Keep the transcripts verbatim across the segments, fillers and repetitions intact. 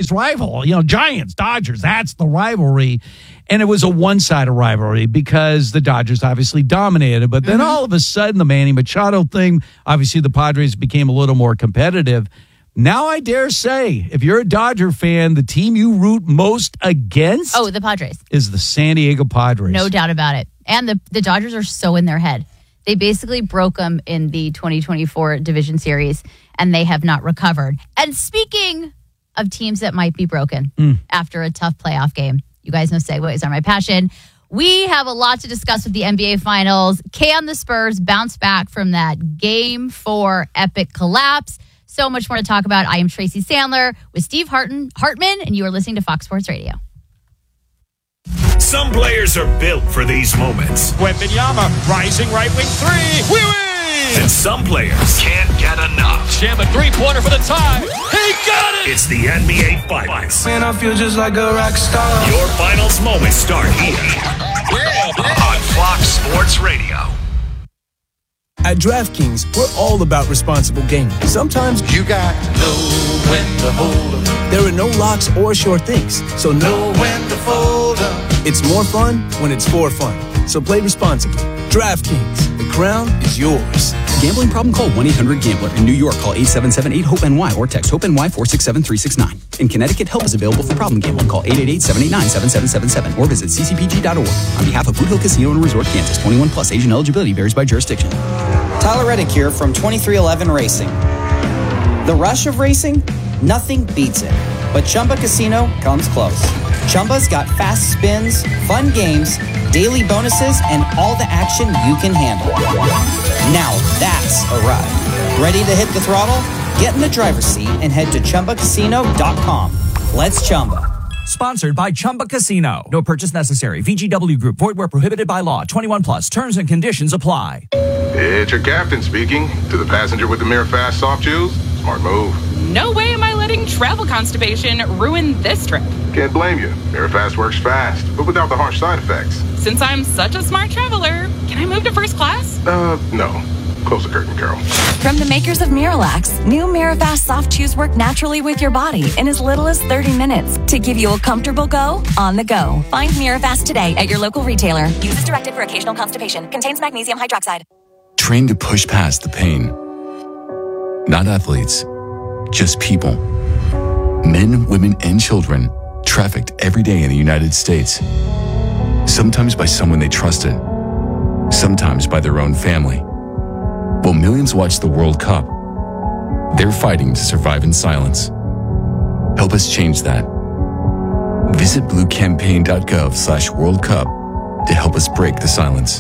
Dodgers rival. You know, Giants, Dodgers, that's the rivalry. And it was a one-sided rivalry because the Dodgers obviously dominated. But then mm-hmm. all of a sudden, the Manny Machado thing, obviously the Padres became a little more competitive. Now I dare say, if you're a Dodger fan, the team you root most against oh, the Padres. is the San Diego Padres. No doubt about it. And the, the Dodgers are so in their head. They basically broke them in the twenty twenty-four Division Series, and they have not recovered. And speaking of teams that might be broken mm. after a tough playoff game, you guys know segues are my passion. We have a lot to discuss with the N B A Finals. Can the Spurs bounce back from that Game four epic collapse? So much more to talk about. I am Tracy Sandler with Steve Harton, Hartman, and you are listening to Fox Sports Radio. Some players are built for these moments. Wembanyama, rising right wing three. We win! And some players can't get enough. Jam a three-pointer for the tie. He got it! It's the N B A Finals. Man, I feel just like a rock star. Your finals moments start here on Fox Sports Radio. At DraftKings, we're all about responsible gaming. Sometimes you got to know when to hold 'em. There are no locks or sure things, so know when to fold 'em. It's more fun when it's for fun. So play responsibly. DraftKings, the crown is yours. Gambling problem? Call one eight hundred gambler. In New York, call eight seven seven eight hope N Y or text HOPE-NY four six seven three six nine. In Connecticut, help is available for problem gambling. Call eight eight eight seven eight nine seven seven seven seven or visit c c p g dot org. On behalf of Boot Hill Casino and Resort, Kansas, twenty-one plus, Asian eligibility varies by jurisdiction. Tyler Reddick here from twenty-three eleven Racing. The rush of racing? Nothing beats it. But Chumba Casino comes close. Chumba's got fast spins, fun games, daily bonuses, and all the action you can handle. Now that's a ride. Ready to hit the throttle? Get in the driver's seat and head to chumba casino dot com. Let's Chumba. Sponsored by Chumba Casino. No purchase necessary. V G W Group. Void where prohibited by law. twenty-one plus. Terms and conditions apply. It's your captain speaking. To the passenger with the MiraFast soft chews, smart move. No way am I letting travel constipation ruin this trip. Can't blame you. MiraFast works fast, but without the harsh side effects. Since I'm such a smart traveler, can I move to first class? Uh, no. Close the curtain, Carol. From the makers of Miralax, new MiraFast soft chews work naturally with your body in as little as thirty minutes to give you a comfortable go on the go. Find Mirafast today at your local retailer. Use as directed for occasional constipation. Contains magnesium hydroxide. Train to push past the pain. Not athletes, just people. Men, women, and children trafficked every day in the United States. Sometimes by someone they trusted, sometimes by their own family. While millions watch the World Cup, they're fighting to survive in silence. Help us change that. Visit bluecampaign.gov slash World Cup to help us break the silence.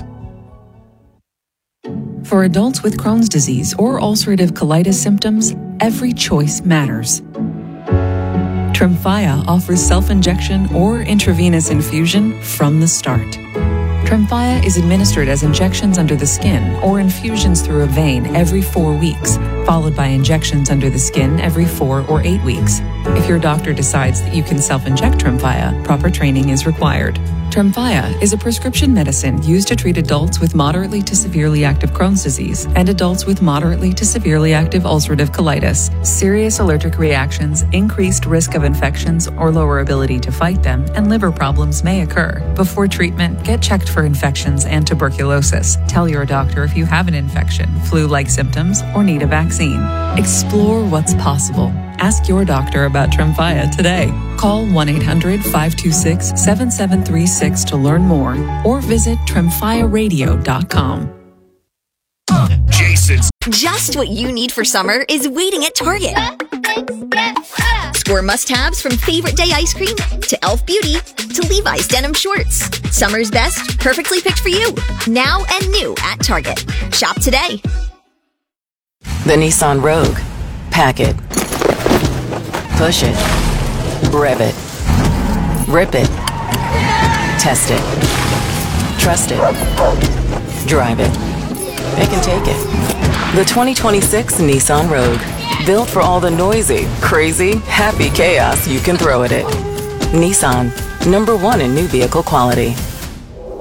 For adults with Crohn's disease or ulcerative colitis symptoms, every choice matters. Tremfya offers self-injection or intravenous infusion from the start. Tremfya is administered as injections under the skin or infusions through a vein every four weeks, followed by injections under the skin every four or eight weeks. If your doctor decides that you can self-inject Tremfya, proper training is required. Tremfya is a prescription medicine used to treat adults with moderately to severely active Crohn's disease and adults with moderately to severely active ulcerative colitis. Serious allergic reactions, increased risk of infections or lower ability to fight them, and liver problems may occur. Before treatment, get checked for infections and tuberculosis. Tell your doctor if you have an infection, flu-like symptoms, or need a vaccine. Explore what's possible. Ask your doctor about Tremfya today. Call one eight hundred five two six seven seven three six to learn more or visit tremfya radio dot com. Jason's. Just what you need for summer is waiting at Target. Score must-haves from Favorite Day ice cream to e l f Beauty to Levi's denim shorts. Summer's best, perfectly picked for you. Now and new at Target. Shop today. The Nissan Rogue. Pack it. Push it. Rev it. Rip it. Test it. Trust it. Drive it. It can take it. The twenty twenty-six Nissan Rogue. Built for all the noisy, crazy, happy chaos you can throw at it. Nissan. Number one in new vehicle quality.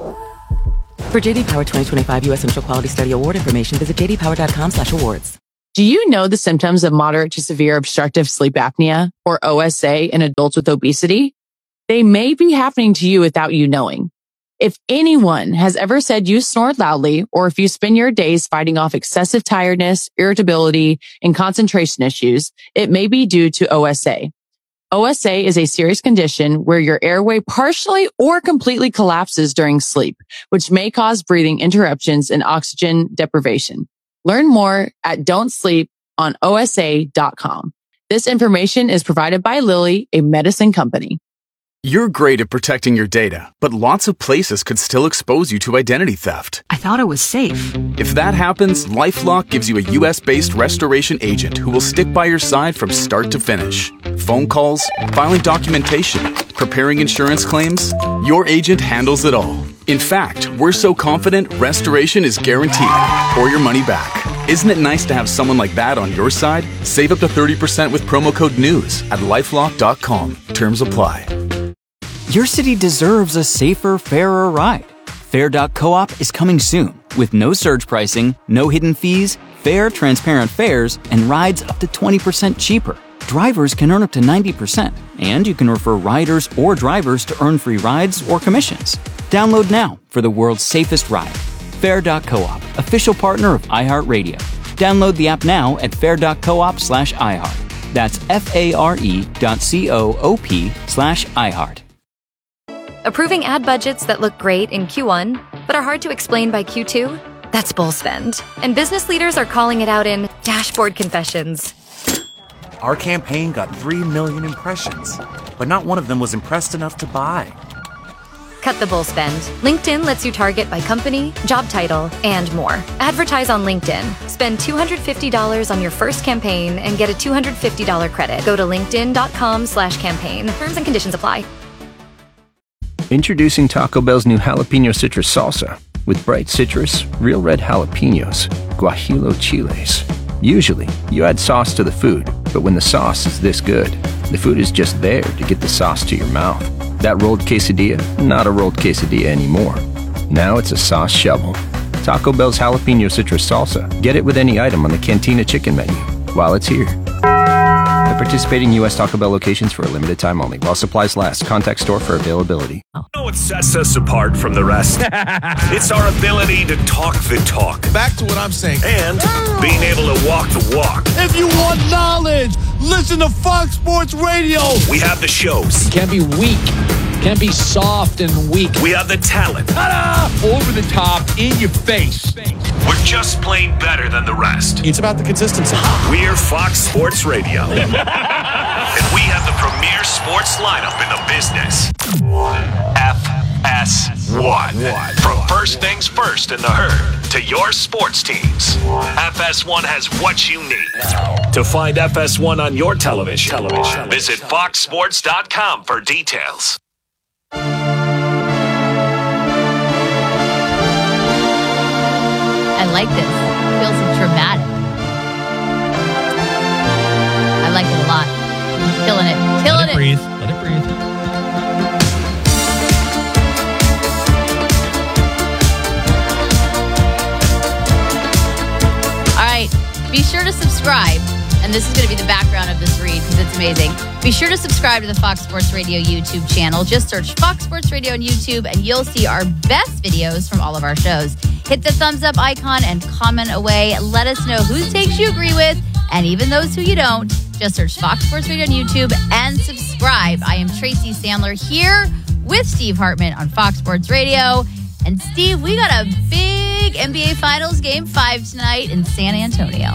For J D Power twenty twenty-five U S Initial Quality Study Award information, visit j d power dot com slash awards. Do you know the symptoms of moderate to severe obstructive sleep apnea, or O S A, in adults with obesity? They may be happening to you without you knowing. If anyone has ever said you snore loudly, or if you spend your days fighting off excessive tiredness, irritability, and concentration issues, it may be due to O S A. O S A is a serious condition where your airway partially or completely collapses during sleep, which may cause breathing interruptions and oxygen deprivation. Learn more at don't sleep on O S A dot com. This information is provided by Lilly, a medicine company. You're great at protecting your data, but lots of places could still expose you to identity theft. I thought it was safe. If that happens, LifeLock gives you a U S-based restoration agent who will stick by your side from start to finish. Phone calls, filing documentation, preparing insurance claims, your agent handles it all. In fact, we're so confident restoration is guaranteed or your money back. Isn't it nice to have someone like that on your side? Save up to thirty percent with promo code NEWS at lifelock dot com. Terms apply. Your city deserves a safer, fairer ride. Fair dot coop is coming soon with no surge pricing, no hidden fees, fair, transparent fares, and rides up to twenty percent cheaper. Drivers can earn up to ninety percent, and you can refer riders or drivers to earn free rides or commissions. Download now for the world's safest ride. Fair dot coop, official partner of iHeartRadio. Download the app now at fair dot coop slash iHeart. That's F-A-R-E dot C-O-O-P slash iHeart. Approving ad budgets that look great in Q one, but are hard to explain by Q two? That's bull spend. And business leaders are calling it out in dashboard confessions. Our campaign got three million impressions, but not one of them was impressed enough to buy. Cut the bull spend. LinkedIn lets you target by company, job title, and more. Advertise on LinkedIn. Spend two hundred fifty dollars on your first campaign and get a two hundred fifty dollars credit. Go to linkedin.com slash campaign. Terms and conditions apply. Introducing Taco Bell's new jalapeno citrus salsa with bright citrus, real red jalapenos, guajillo chiles. Usually, you add sauce to the food, but when the sauce is this good, the food is just there to get the sauce to your mouth. That rolled quesadilla, not a rolled quesadilla anymore. Now it's a sauce shovel. Taco Bell's jalapeno citrus salsa. Get it with any item on the Cantina chicken menu while it's here. At participating U S Taco Bell locations for a limited time only. While supplies last, contact store for availability. You know what sets us apart from the rest? It's our ability to talk the talk. Back to what I'm saying. And being able to walk the walk. If you want knowledge, listen to Fox Sports Radio. We have the shows. Can't be weak. Can't be soft and weak. We have the talent. Ta-da! Over the top, in your face. We're just plain better than the rest. It's about the consistency. We're Fox Sports Radio. And we have the premier sports lineup in the business. F S one. From first things first in the herd to your sports teams, F S one has what you need. To find F S one on your television, television. visit fox sports dot com for details. I like this. It feels dramatic. I like it a lot. Killing it. Killing Let it. it. Breathe. Let it breathe. All right. Be sure to subscribe. And this is going to be the background of this read because it's amazing. Be sure to subscribe to the Fox Sports Radio YouTube channel. Just search Fox Sports Radio on YouTube and you'll see our best videos from all of our shows. Hit the thumbs up icon and comment away. Let us know whose takes you agree with and even those who you don't. Just search Fox Sports Radio on YouTube and subscribe. I am Tracy Sandler here with Steve Hartman on Fox Sports Radio. And Steve, we got a big N B A Finals Game five tonight in San Antonio.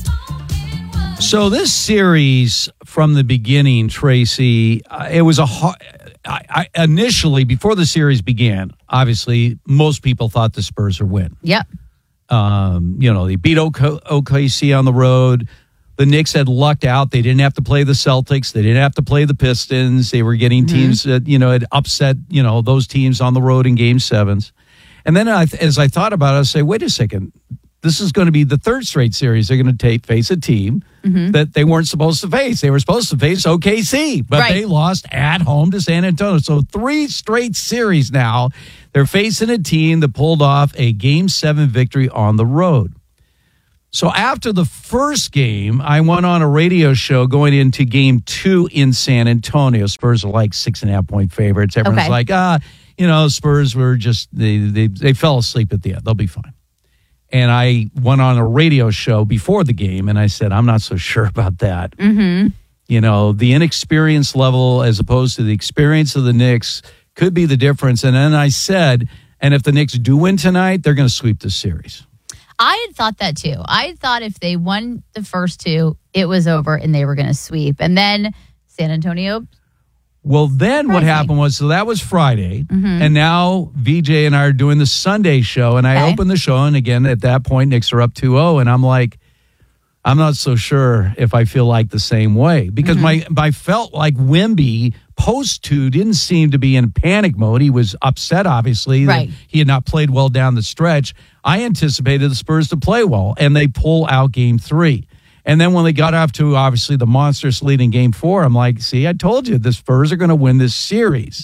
So this series from the beginning, Tracy, uh, it was a hard, I, I, initially, before the series began, obviously, most people thought the Spurs would win. Yep. Um, you know, they beat O K C on the road. The Knicks had lucked out. They didn't have to play the Celtics. They didn't have to play the Pistons. They were getting mm-hmm. teams that, you know, had upset, you know, those teams on the road in game sevens. And then I, as I thought about it, I say, wait a second. This is going to be the third straight series. They're going to take, face a team mm-hmm. that they weren't supposed to face. They were supposed to face O K C, but right. they lost at home to San Antonio. So three straight series now. They're facing a team that pulled off a Game seven victory on the road. So after the first game, I went on a radio show going into game two in San Antonio. Spurs are like six and a half point favorites. Everyone's Okay. like, ah, you know, Spurs were just, they, they, they fell asleep at the end. They'll be fine. And I went on a radio show before the game, and I said, I'm not so sure about that. Mm-hmm. You know, the inexperience level as opposed to the experience of the Knicks could be the difference. And then I said, and if the Knicks do win tonight, they're going to sweep the series. I had thought that too. I had thought if they won the first two, it was over and they were going to sweep. And then San Antonio. Well, then what happened was, so that was Friday. Mhm. And now V J and I are doing the Sunday show. And I Okay. opened the show. And again, at that point, Knicks are up two oh. And I'm like, I'm not so sure if I feel like the same way. Because Mm-hmm. my I felt like Wemby, post two, didn't seem to be in panic mode. He was upset, obviously, that Right. he had not played well down the stretch. I anticipated the Spurs to play well, and they pull out game three. And then when they got off to, obviously, the monstrous lead in game four, I'm like, see, I told you, the Spurs are going to win this series.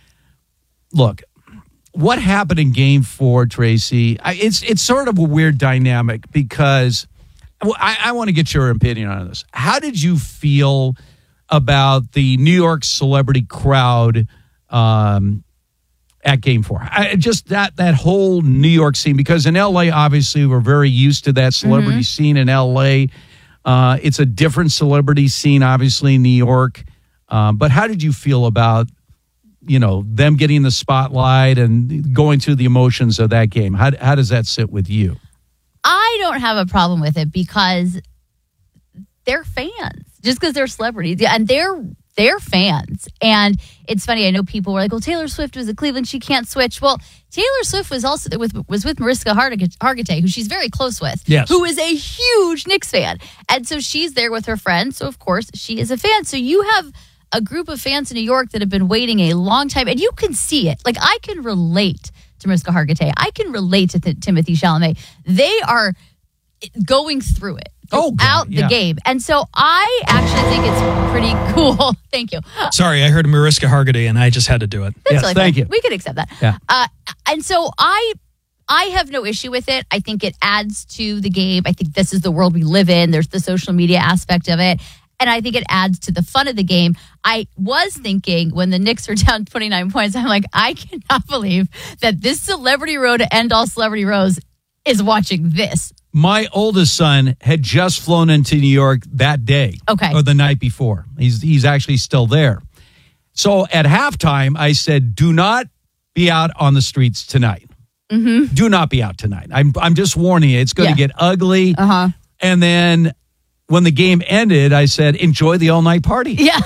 Look, what happened in game four, Tracy, I, it's it's sort of a weird dynamic because well, I, I want to get your opinion on this. How did you feel about the New York celebrity crowd um, at game four? I, just that that whole New York scene, because in L A, obviously, we're very used to that celebrity Mm-hmm. scene in L A. Uh, it's a different celebrity scene, obviously, in New York. Um, but how did you feel about, you know, them getting the spotlight and going through the emotions of that game? How, how does that sit with you? I don't have a problem with it because they're fans. Just because they're celebrities. Yeah, and they're they're fans. And it's funny, I know people were like, well, Taylor Swift was at Cleveland, she can't switch. Well, Taylor Swift was also with was with Mariska Hargitay, who she's very close with, yes. who is a huge Knicks fan. And so she's there with her friends. So, of course, she is a fan. So you have a group of fans in New York that have been waiting a long time. And you can see it. Like, I can relate to Mariska Hargitay. I can relate to Th- Timothy Chalamet. They are going through it. Oh, out yeah. the game. And so I actually think it's pretty cool. Thank you. Sorry, I heard Mariska Hargitay and I just had to do it. That's Yes, really thank fine. you. We can accept that. Yeah. Uh, and so I I have no issue with it. I think it adds to the game. I think this is the world we live in. There's the social media aspect of it. And I think it adds to the fun of the game. I was thinking when the Knicks were down twenty-nine points, I'm like, I cannot believe that this celebrity row to end all celebrity rows is watching this. My oldest son had just flown into New York that day. Okay. Or the night before. He's he's actually still there. So at halftime, I said, do not be out on the streets tonight. Mm-hmm. Do not be out tonight. I'm I'm just warning you. It's going to Yeah. get ugly. Uh-huh. And then when the game ended, I said, enjoy the all-night party. Yeah.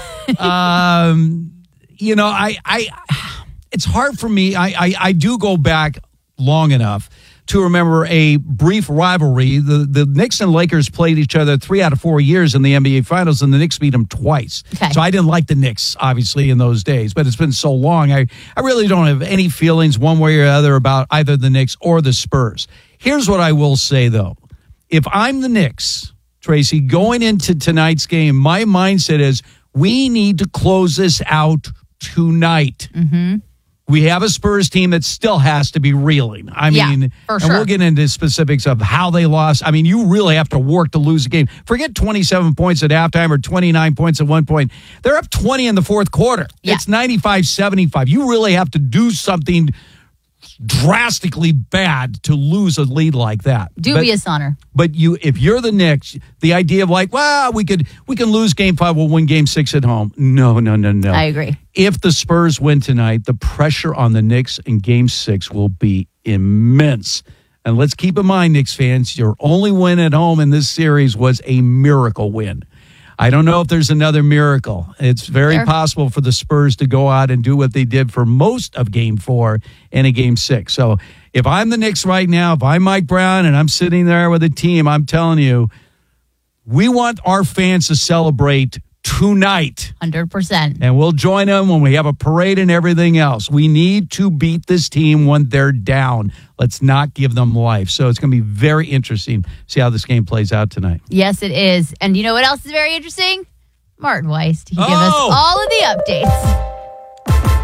um, you know, I, I, it's hard for me. I, I, I do go back long enough to remember a brief rivalry. The the Knicks and Lakers played each other three out of four years in the N B A Finals, and the Knicks beat them twice. Okay. So I didn't like the Knicks, obviously, in those days, but it's been so long. I, I really don't have any feelings one way or the other about either the Knicks or the Spurs. Here's what I will say, though. If I'm the Knicks, Tracy, going into tonight's game, my mindset is we need to close this out tonight. Mm-hmm. We have a Spurs team that still has to be reeling. I Yeah, mean, for and sure. we'll get into specifics of how they lost. I mean, you really have to work to lose a game. Forget twenty-seven points at halftime or twenty-nine points at one point. They're up twenty in the fourth quarter. Yeah. It's ninety-five seventy-five. You really have to do something drastically bad to lose a lead like that. Dubious honor. But you, if you're the Knicks, the idea of like, well, we could we can lose game five, we'll win game six at home. No, no, no, no. I agree. If the Spurs win tonight, the pressure on the Knicks in game six will be immense. And let's keep in mind, Knicks fans, your only win at home in this series was a miracle win. I don't know if there's another miracle. It's very Fair. possible for the Spurs to go out and do what they did for most of game four and a game six. So if I'm the Knicks right now, if I'm Mike Brown and I'm sitting there with a team, I'm telling you, we want our fans to celebrate tonight. one hundred percent. And we'll join them when we have a parade and everything else. We need to beat this team when they're down. Let's not give them life. So it's going to be very interesting to see how this game plays out tonight. Yes, it is. And you know what else is very interesting? Martin Weiss. He give us Oh. all of the updates.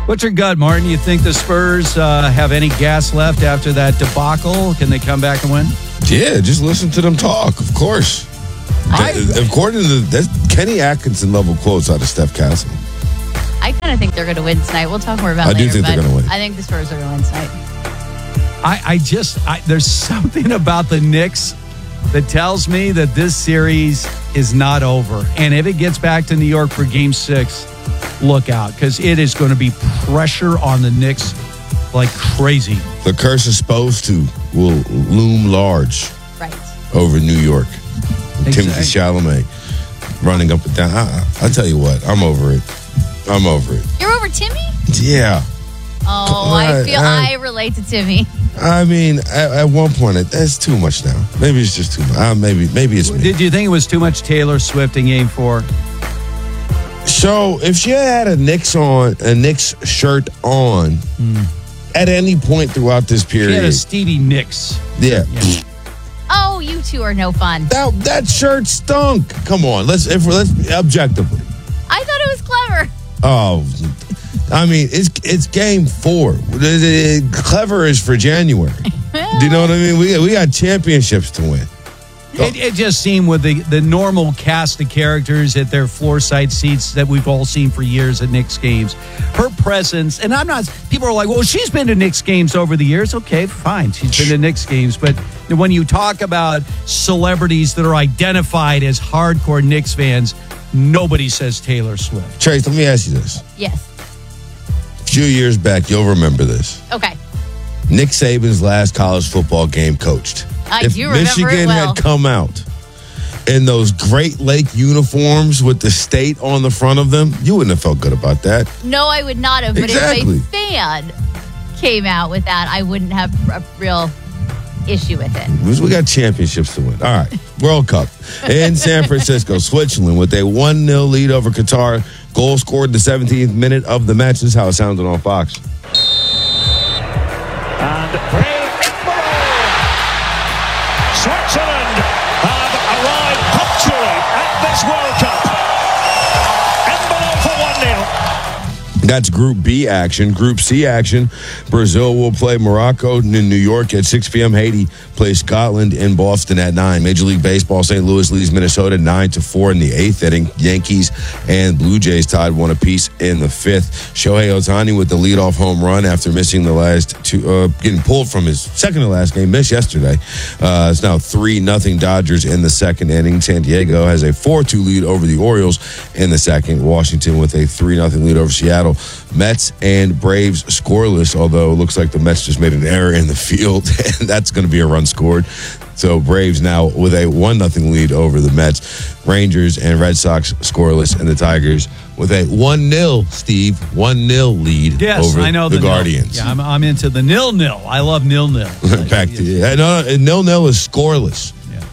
What's your gut, Martin? You think the Spurs uh, have any gas left after that debacle? Can they come back and win? Yeah, just listen to them talk, of course. I, According to the, that's Kenny Atkinson level quotes out of Steph Castle. I kind of think they're going to win tonight. We'll talk more about I it do later, think they're but gonna win. I think the Spurs are going to win tonight. I, I just, I, there's something about the Knicks that tells me that this series is not over. And if it gets back to New York for game six, look out, because it is going to be pressure on the Knicks like crazy. The curse is supposed to will loom large right over New York. Exactly. Timothy Chalamet running up and down. I, I tell you what, I'm over it. I'm over it. You're over Timmy? Yeah. Oh, I- I feel I- I relate to Timmy. I mean, at, at one point, it, that's too much now. Maybe it's just too much. Uh, maybe, maybe it's me. Did you think it was too much Taylor Swift in game four? So, if she had a Knicks on, a Knicks shirt on, at any point throughout this period, She had a Stevie Nicks. yeah, Oh, you two are no fun. that that shirt stunk. Come on, let's if we're, let's objectively. I thought it was clever. Oh, I mean, it's it's game four. It- it- Clever is for January. Do you know what I mean? We we got championships to win. It, it just seemed with the, the normal cast of characters at their floor side seats that we've all seen for years at Knicks games. Her presence, and I'm not, people are like, well, she's been to Knicks games over the years. Okay, fine. She's been to Knicks games. But when you talk about celebrities that are identified as hardcore Knicks fans, nobody says Taylor Swift. Trace, let me ask you this. Yes. A few years back, you'll remember this. Okay. Nick Saban's last college football game coached. I if do remember it Michigan well. had come out in those Great Lake uniforms with the state on the front of them, you wouldn't have felt good about that. No, I would not have. But Exactly. if a fan came out with that, I wouldn't have a real issue with it. We got championships to win. All right. World Cup in San Francisco, Switzerland, with a one nil lead over Qatar. Goal scored in the seventeenth minute of the match. This is how it sounded on Fox. And Switzerland have arrived punctually at this World Cup. Embolo for one nil. That's Group B action. Group C action, Brazil will play Morocco in New York at six p.m. Haiti plays Scotland in Boston at nine. Major League Baseball, Saint Louis leads Minnesota nine to four in the eighth inning. Yankees and Blue Jays tied one apiece in the fifth. Shohei Ohtani with the leadoff home run after missing the last two, uh, getting pulled from his second to last game, missed yesterday. Uh, it's now three nothing Dodgers in the second inning. San Diego has a four two lead over the Orioles in the second. Washington with a three nothing lead over Seattle. Mets and Braves scoreless, although it looks like the Mets just made an error in the field, and that's going to be a run scored. So Braves now with a one nothing lead over the Mets. Rangers and Red Sox scoreless, and the Tigers with a one nil, Steve, one nil lead Yes, over I know the, the Guardians. Nil. Yeah, I'm, I'm into the nil-nil. I love nil-nil. In fact, yeah, no, no, nil-nil is scoreless.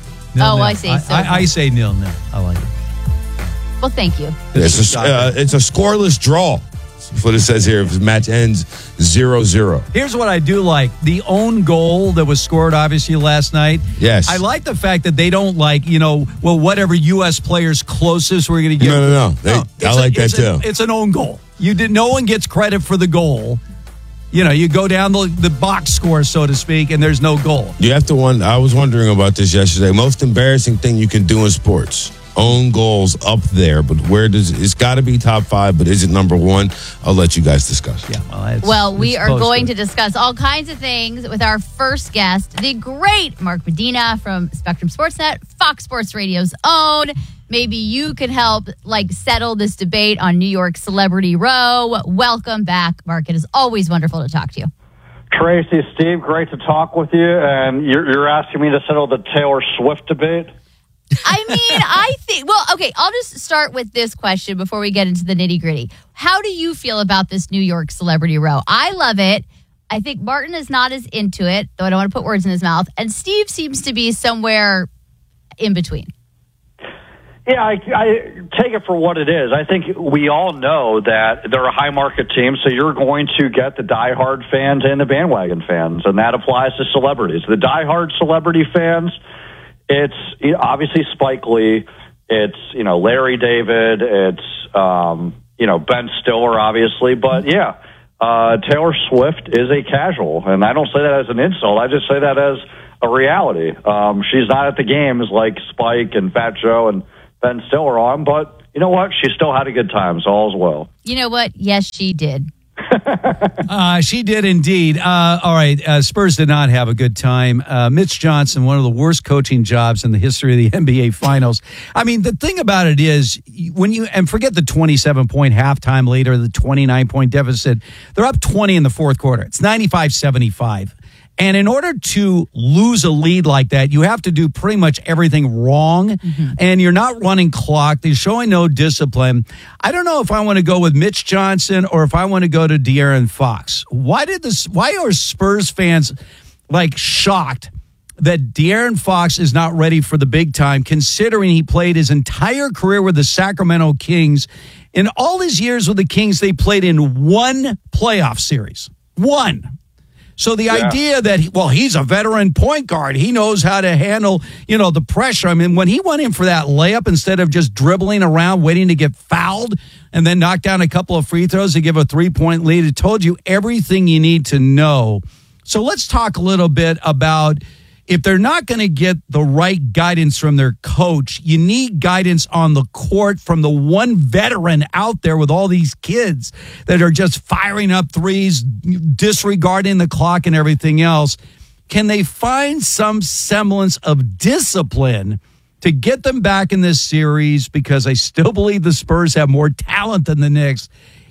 Oh, I see. So I, I, I say nil-nil. I like it. well, thank you. It's a, uh, it's a scoreless draw. That's what it says here. If the match ends zero zero. Here's what I do like. The own goal that was scored, obviously, last night. Yes. I like the fact that they don't like, you know, well, whatever U S player's closest we're going to get. No, no, no. They- I it's like that it's too. A, it's an own goal. You did. No one gets credit for the goal. You know, you go down the, the box score, so to speak, and there's no goal. You have to wonder. I was wondering about this yesterday. Most embarrassing thing you can do in sports. Own goals up there, but where does it's got to be top five? But is it number one? I'll let you guys discuss. Yeah, well, it's, Well, we it's are supposed going to discuss all kinds of things with our first guest, the great Mark Medina from Spectrum Sportsnet, Fox Sports Radio's own. Maybe you could help like settle this debate on New York Celebrity Row. Welcome back, Mark. It is always wonderful to talk to you. Tracy, Steve, great to talk with you. And you're, you're asking me to settle the Taylor Swift debate? I mean, I think, well, okay, I'll just start with this question before we get into the nitty gritty. How do you feel about this New York Celebrity Row? I love it. I think Martin is not as into it, though I don't want to put words in his mouth. And Steve seems to be somewhere in between. Yeah, I, I take it for what it is. I think we all know that they're a high market team, so you're going to get the diehard fans and the bandwagon fans, and that applies to celebrities. The diehard celebrity fans, it's you know, obviously Spike Lee, it's you know Larry David, it's um, you know Ben Stiller, obviously, but yeah, uh, Taylor Swift is a casual. And I don't say that as an insult. I just say that as a reality. Um, she's not at the games like Spike and Fat Joe and Ben Stiller on, but you know what? She still had a good time, so all's well. You know what? Yes, she did. uh, she did indeed. Uh, all right, uh, Spurs did not have a good time. Uh, Mitch Johnson, one of the worst coaching jobs in the history of the N B A Finals. I mean, the thing about it is, when you, and forget the twenty-seven point halftime lead or the twenty-nine point deficit, they're up twenty in the fourth quarter. It's ninety-five seventy-five. And in order to lose a lead like that, you have to do pretty much everything wrong. Mm-hmm. And you're not running clock. They're showing no discipline. I don't know if I want to go with Mitch Johnson or if I want to go to De'Aaron Fox. Why did this? Why are Spurs fans like shocked that De'Aaron Fox is not ready for the big time, considering he played his entire career with the Sacramento Kings? In all his years with the Kings, they played in one playoff series. One. So the yeah. idea that, well, he's a veteran point guard. He knows how to handle, you know, the pressure. I mean, when he went in for that layup, instead of just dribbling around, waiting to get fouled and then knock down a couple of free throws to give a three-point lead, it told you everything you need to know. So let's talk a little bit about, if they're not going to get the right guidance from their coach, you need guidance on the court from the one veteran out there with all these kids that are just firing up threes, disregarding the clock and everything else. Can they find some semblance of discipline to get them back in this series? Because I still believe the Spurs have more talent than the Knicks.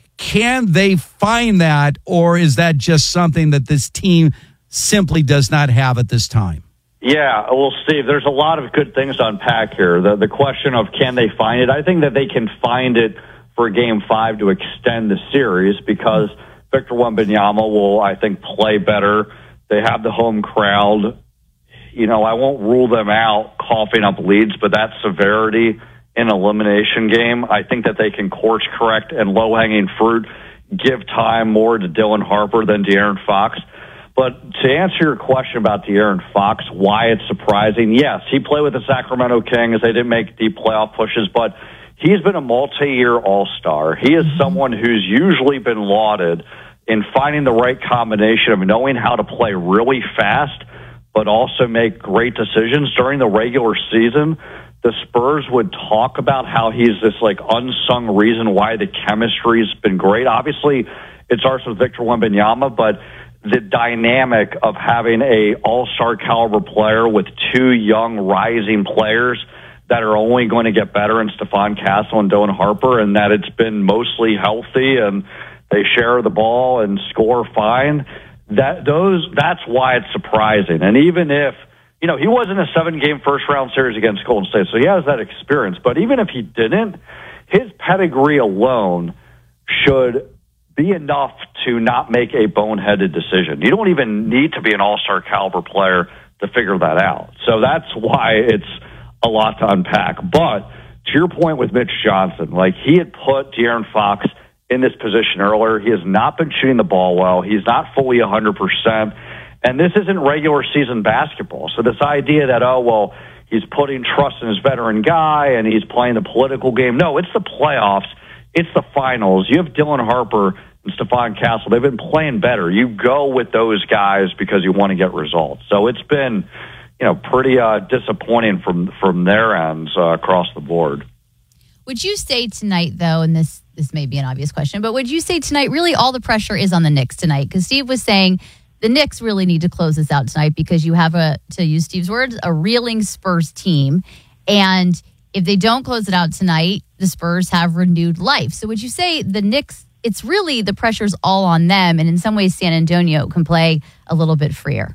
Can they find that, or is that just something that this team simply does not have at this time? Yeah, well, Steve, there's a lot of good things to unpack here. The, the question of can they find it, I think that they can find it for Game five to extend the series because Victor Wembanyama will, I think, play better. They have the home crowd. You know, I won't rule them out coughing up leads, but that severity in an elimination game, I think that they can course correct and low-hanging fruit, give time more to Dylan Harper than De'Aaron Fox. But to answer your question about De'Aaron Fox, why it's surprising, yes, he played with the Sacramento Kings. They didn't make deep playoff pushes, but he's been a multi-year all-star. He is someone who's usually been lauded in finding the right combination of knowing how to play really fast, but also make great decisions during the regular season. The Spurs would talk about how he's this like unsung reason why the chemistry's been great. Obviously, it starts with Victor Wembanyama, but the dynamic of having a all-star caliber player with two young rising players that are only going to get better in Stephon Castle and Dylan Harper, and that it's been mostly healthy and they share the ball and score fine. That those that's why it's surprising. And even if, you know, he was in a seven-game first-round series against Golden State, so he has that experience. But even if he didn't, his pedigree alone should be enough to not make a boneheaded decision. You don't even need to be an all-star caliber player to figure that out. So that's why it's a lot to unpack. But to your point with Mitch Johnson, like he had put De'Aaron Fox in this position earlier. He has not been shooting the ball well. He's not fully one hundred percent. And this isn't regular season basketball. So this idea that, oh, well, he's putting trust in his veteran guy and he's playing the political game. No, it's the playoffs. It's the finals. You have Dylan Harper and Stephon Castle. They've been playing better. You go with those guys because you want to get results. So it's been, you know, pretty uh, disappointing from from their ends uh, across the board. Would you say tonight, though, and this this may be an obvious question, but would you say tonight really all the pressure is on the Knicks tonight? Because Steve was saying the Knicks really need to close this out tonight because you have, a, to use Steve's words, a reeling Spurs team. And if they don't close it out tonight, the Spurs have renewed life. So would you say the Knicks, it's really the pressure's all on them, and in some ways San Antonio can play a little bit freer?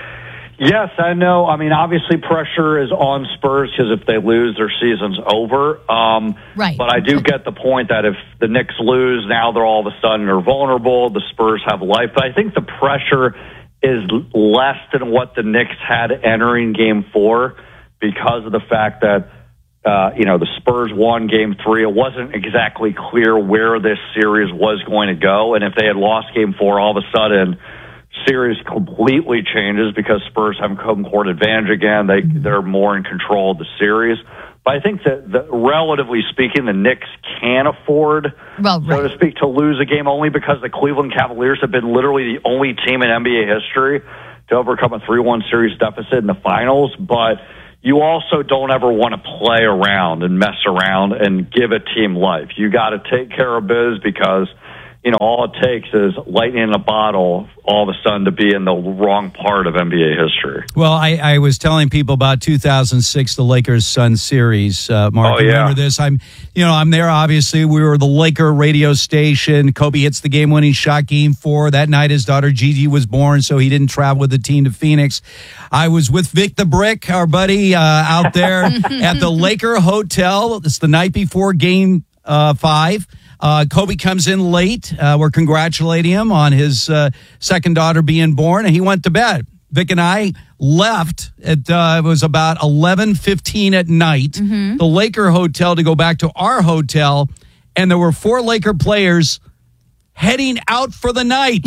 Yes, I know. I mean, obviously pressure is on Spurs because if they lose, their season's over. Um, right. But I do get the point that if the Knicks lose, now they're all of a sudden are vulnerable. The Spurs have life. But I think the pressure is less than what the Knicks had entering Game Four because of the fact that Uh, you know, the Spurs won Game Three. It wasn't exactly clear where this series was going to go. And if they had lost Game Four, all of a sudden, series completely changes because Spurs have home court advantage again. They, they're more in control of the series. But I think that, the, relatively speaking, the Knicks can afford, well, right. so to speak, to lose a game only because the Cleveland Cavaliers have been literally the only team in N B A history to overcome a three one series deficit in the finals. But you also don't ever want to play around and mess around and give a team life. You got to take care of biz because, you know, all it takes is lightning in a bottle all of a sudden to be in the wrong part of N B A history. Well, I, I was telling people about two thousand six, the Lakers-Suns series. Uh, Mark, oh, you yeah. remember this? I'm, you know, I'm there. Obviously, we were the Laker radio station. Kobe hits the game-winning shot, game four. That night, his daughter Gigi was born, so he didn't travel with the team to Phoenix. I was with Vic the Brick, our buddy, uh, out there at the Laker Hotel. It's the night before Game uh, Five. Uh, Kobe comes in late. Uh, we're congratulating him on his uh, second daughter being born, and he went to bed. Vic and I left at uh, it was about eleven fifteen at night, mm-hmm. the Laker hotel to go back to our hotel, and there were four Laker players heading out for the night.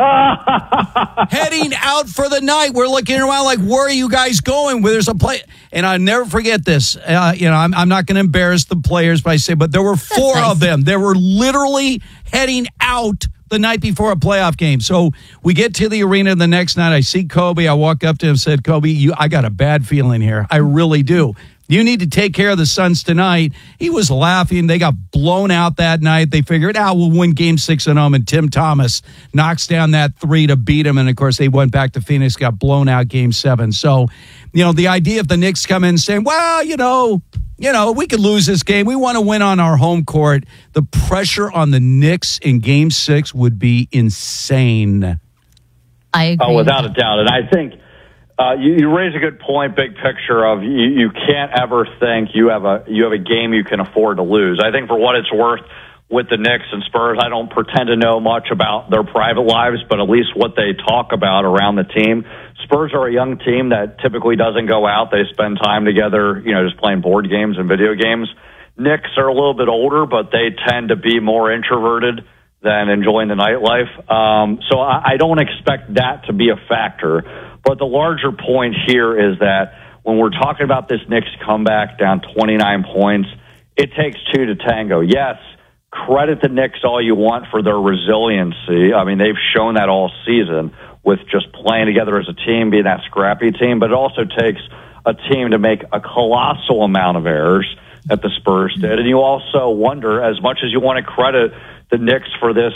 heading out for the night. We're looking around like, where are you guys going? Where there's a play, and I'll never forget this. Uh, you know, I'm, I'm not going to embarrass the players by saying, but there were four nice. of them. They were literally heading out the night before a playoff game. So we get to the arena the next night. I see Kobe. I walk up to him and said, Kobe, you, I got a bad feeling here. I really do. You need to take care of the Suns tonight. He was laughing. They got blown out that night. They figured, ah, we'll win game six at home. And Tim Thomas knocks down that three to beat him. And, of course, they went back to Phoenix, got blown out game seven. So, you know, the idea of the Knicks come in saying, well, you know, you know, we could lose this game. We want to win on our home court. The pressure on the Knicks in game six would be insane. I agree. Oh, without a doubt. And I think uh, you, you raise a good point, big picture of you, you can't ever think you have a you have a game you can afford to lose. I think for what it's worth with the Knicks and Spurs, I don't pretend to know much about their private lives, but at least what they talk about around the team. Spurs are a young team that typically doesn't go out. They spend time together, you know, just playing board games and video games. Knicks are a little bit older, but they tend to be more introverted than enjoying the nightlife. Um, so I, I don't expect that to be a factor. But the larger point here is that when we're talking about this Knicks comeback down twenty-nine points, it takes two to tango. Yes, credit the Knicks all you want for their resiliency. I mean, they've shown that all season with just playing together as a team, being that scrappy team. But it also takes a team to make a colossal amount of errors that the Spurs did. And you also wonder, as much as you want to credit the Knicks for this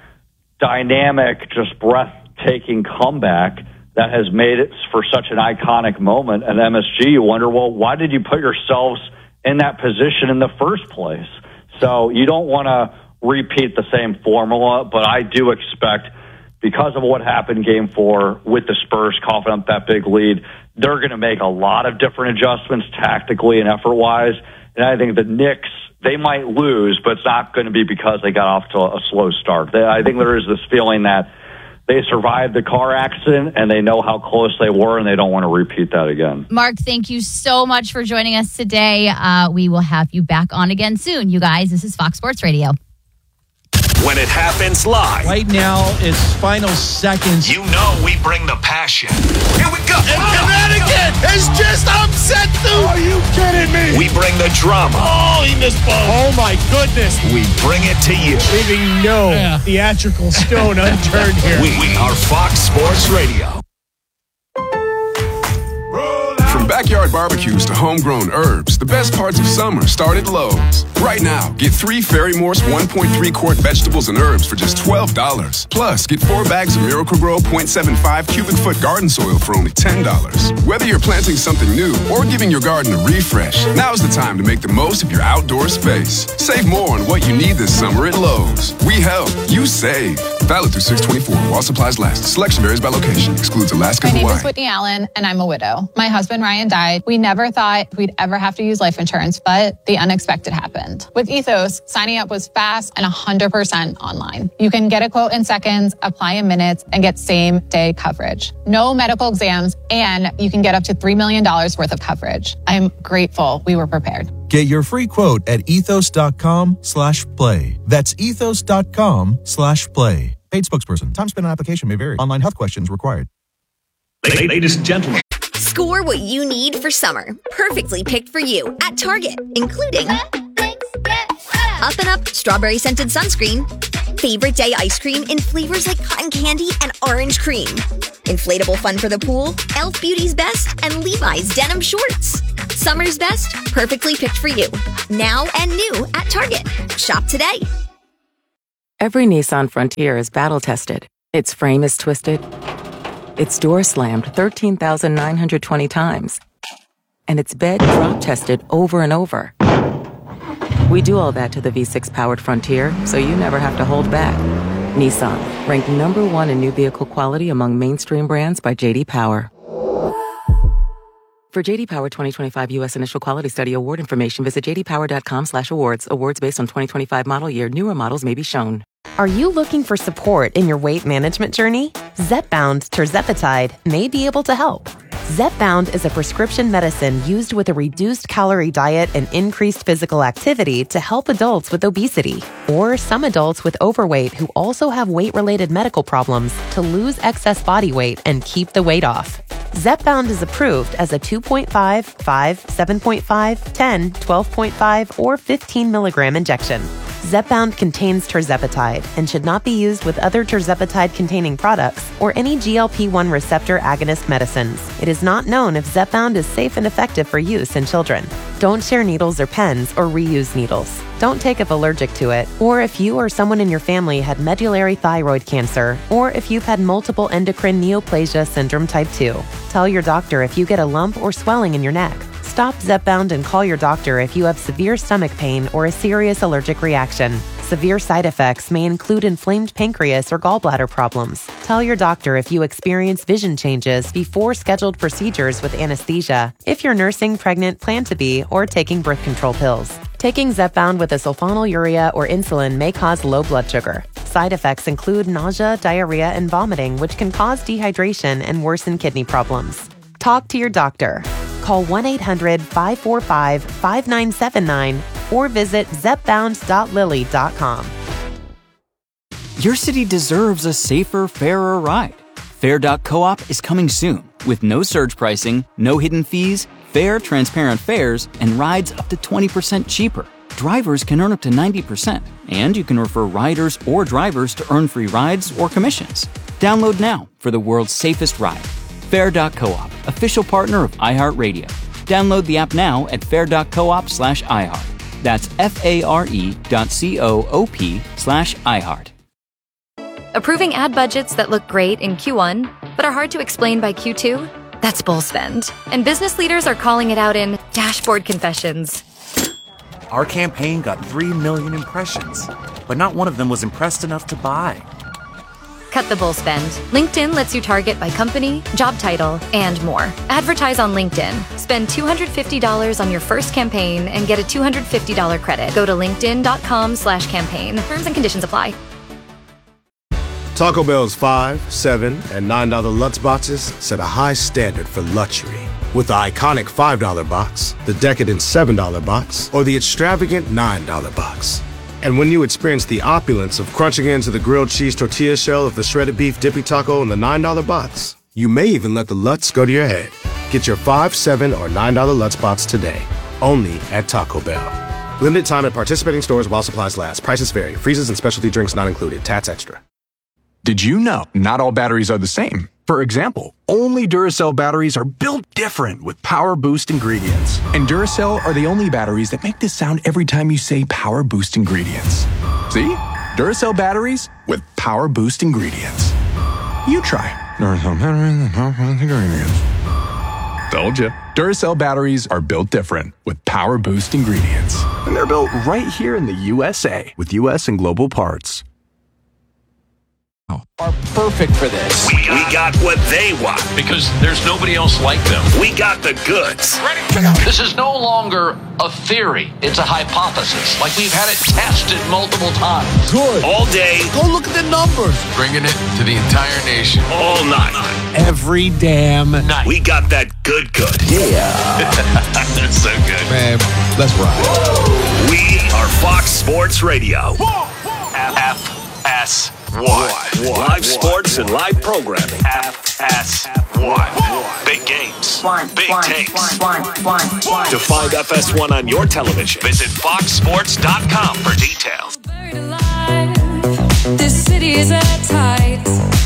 dynamic, just breathtaking comeback that has made it for such an iconic moment at M S G, you wonder, well, why did you put yourselves in that position in the first place? So you don't want to repeat the same formula, but I do expect, because of what happened game four with the Spurs coughing up that big lead, they're going to make a lot of different adjustments tactically and effort-wise. And I think the Knicks, they might lose, but it's not going to be because they got off to a slow start. I think there is this feeling that they survived the car accident and they know how close they were and they don't want to repeat that again. Mark, thank you so much for joining us today. Uh, we will have you back on again soon, you guys. This is Fox Sports Radio. When it happens live. Right now, it's final seconds. You know we bring the passion. Here we go. And Connecticut is just upset, dude. Are you kidding me? We bring the drama. Oh, he missed both. Oh, my goodness. We bring it to you. Leaving no yeah. theatrical stone unturned here. We, we are Fox Sports Radio. From backyard barbecues to homegrown herbs, the best parts of summer start at Lowe's. Right now, get three Ferry-Morse one point three quart vegetables and herbs for just twelve dollars. Plus, get four bags of Miracle-Gro zero point seven five cubic foot garden soil for only ten dollars. Whether you're planting something new or giving your garden a refresh, now's the time to make the most of your outdoor space. Save more on what you need this summer at Lowe's. We help, you save. Valid through six twenty-four while supplies last. Selection varies by location. Excludes Alaska and Hawaii. My name is Whitney Allen, and I'm a widow. My husband, Ryan, died. We never thought we'd ever have to use life insurance, but the unexpected happened. With Ethos, signing up was fast and one hundred percent online. You can get a quote in seconds, apply in minutes, and get same-day coverage. No medical exams, and you can get up to three million dollars worth of coverage. I'm grateful we were prepared. Get your free quote at ethos.com slash play. That's ethos.com slash play. Paid spokesperson. Time spent on application may vary. Online health questions required. Ladies and gentlemen. Score what you need for summer, perfectly picked for you at Target, including Up and Up Strawberry Scented Sunscreen, Favorite Day Ice Cream in flavors like cotton candy and orange cream, Inflatable Fun for the Pool, e l f Beauty's Best, and Levi's Denim Shorts. Summer's best, perfectly picked for you. Now and new at Target. Shop today. Every Nissan Frontier is battle-tested. Its frame is twisted. Its door slammed thirteen thousand nine hundred twenty times. And its bed drop-tested over and over. We do all that to the V six powered Frontier, so you never have to hold back. Nissan, ranked number one in new vehicle quality among mainstream brands by J D Power. For J D Power twenty twenty-five U S Initial Quality Study award information, visit j d power dot com slash awards. Awards based on twenty twenty-five model year. Newer models may be shown. Are you looking for support in your weight management journey? Zepbound tirzepatide may be able to help. Zepbound is a prescription medicine used with a reduced calorie diet and increased physical activity to help adults with obesity or some adults with overweight who also have weight-related medical problems to lose excess body weight and keep the weight off. Zepbound is approved as a two point five, five, seven point five, ten, twelve point five, or fifteen milligram injection. Zepbound contains tirzepatide and should not be used with other tirzepatide-containing products or any G L P one receptor agonist medicines. It is not known if Zepbound is safe and effective for use in children. Don't share needles or pens or reuse needles. Don't take if allergic to it, or if you or someone in your family had medullary thyroid cancer, or if you've had multiple endocrine neoplasia syndrome type two. Tell your doctor if you get a lump or swelling in your neck. Stop Zepbound and call your doctor if you have severe stomach pain or a serious allergic reaction. Severe side effects may include inflamed pancreas or gallbladder problems. Tell your doctor if you experience vision changes before scheduled procedures with anesthesia, if you're nursing, pregnant, plan to be, or taking birth control pills. Taking Zepbound with a sulfonylurea or insulin may cause low blood sugar. Side effects include nausea, diarrhea, and vomiting, which can cause dehydration and worsen kidney problems. Talk to your doctor. Call one eight hundred, five four five, five nine seven nine or visit zepbound dot lilly dot com. Your city deserves a safer, fairer ride. Fair dot coop is coming soon with no surge pricing, no hidden fees, fair, transparent fares, and rides up to twenty percent cheaper. Drivers can earn up to ninety percent, and you can refer riders or drivers to earn free rides or commissions. Download now for the world's safest ride. Fair dot coop, official partner of iHeartRadio. Download the app now at fair dot coop slash iHeart. That's F-A-R-E dot C-O-O-P slash iHeart. Approving ad budgets that look great in Q one, but are hard to explain by Q two? That's bull spend. And business leaders are calling it out in dashboard confessions. Our campaign got three million impressions, but not one of them was impressed enough to buy. Cut the bull spend. LinkedIn lets you target by company, job title, and more. Advertise on LinkedIn. Spend two hundred fifty dollars on your first campaign and get a two hundred fifty dollars credit. Go to linkedin.com slash campaign. Terms and conditions apply. Taco Bell's five, seven, and nine dollar Lutz boxes set a high standard for luxury. With the iconic five dollar box, the decadent seven dollar box, or the extravagant nine dollar box. And when you experience the opulence of crunching into the grilled cheese tortilla shell of the shredded beef dippy taco in the nine dollar box, you may even let the Lutz go to your head. Get your five, seven, or nine dollar Lutz box today, only at Taco Bell. Limited time at participating stores while supplies last. Prices vary. Freezes and specialty drinks not included. Tats extra. Did you know not all batteries are the same? For example, only Duracell batteries are built different with Power Boost ingredients. And Duracell are the only batteries that make this sound every time you say Power Boost ingredients. See? Duracell batteries with Power Boost ingredients. You try. Duracell batteries with Power Boost ingredients. Told you. Duracell batteries are built different with Power Boost ingredients. And they're built right here in the U S A with U S and global parts. Are perfect for this. We got, we got what they want because there's nobody else like them. We got the goods. Ready? Check out. This is no longer a theory. It's a hypothesis. Like we've had it tested multiple times. Good. All day. Go look at the numbers. Bringing it to the entire nation. All night. Every damn night. We got that good good. Yeah. That's so good. Man, let's ride. We are Fox Sports Radio. F S one. Live sports and live programming. F S one. Big games. Big takes. To find F S one on your television, visit fox sports dot com for details. This city is at tight,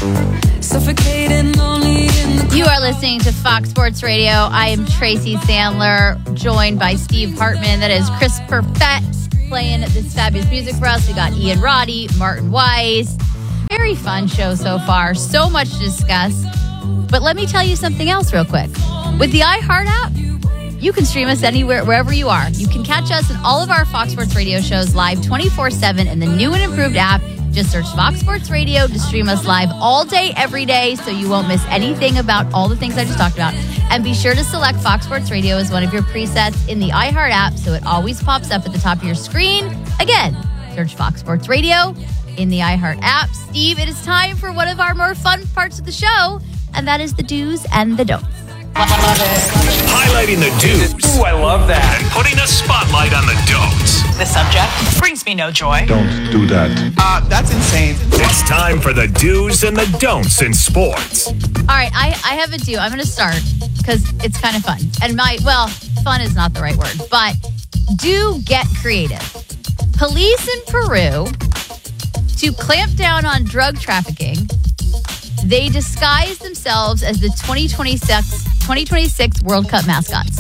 suffocating lonely in the You are listening to Fox Sports Radio. I am Tracy Sandler, joined by Steve Hartman. That is Chris Perfett playing this fabulous music for us. We got Ian Roddy, Martin Weiss. Very fun show so far. So much to discuss. But let me tell you something else real quick. With the iHeart app, you can stream us anywhere, wherever you are. You can catch us in all of our Fox Sports Radio shows live twenty-four seven in the new and improved app. Just search Fox Sports Radio to stream us live all day, every day, so you won't miss anything about all the things I just talked about. And be sure to select Fox Sports Radio as one of your presets in the iHeart app so it always pops up at the top of your screen. Again, search Fox Sports Radio in the iHeart app. Steve, it is time for one of our more fun parts of the show, and that is the do's and the don'ts. Highlighting the do's. Ooh, I love that. And putting a spotlight on the don'ts. The subject brings me no joy. Don't do that. Uh, that's insane. It's time for the do's and the don'ts in sports. All right, I, I have a do. I'm going to start because it's kind of fun. And my, well, fun is not the right word, but do get creative. Police in Peru, to clamp down on drug trafficking, they disguised themselves as the twenty twenty-six World Cup mascots.